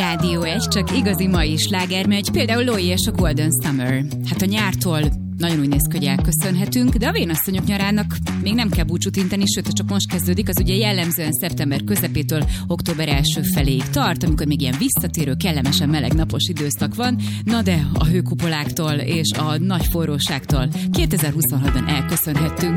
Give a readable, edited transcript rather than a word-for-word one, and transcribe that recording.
Rádió 1, csak igazi mai sláger megy, például Loi és a Golden Summer. Hát a nyártól nagyon úgy néz ki, hogy elköszönhetünk, de a vénasszonyok nyarának még nem kell búcsút inteni, sőt, ha csak most kezdődik, az ugye jellemzően szeptember közepétől október első feléig tart, amikor még ilyen visszatérő, kellemesen meleg napos időszak van, na de a hőkupoláktól és a nagy forróságtól 2026-ban elköszönhettünk.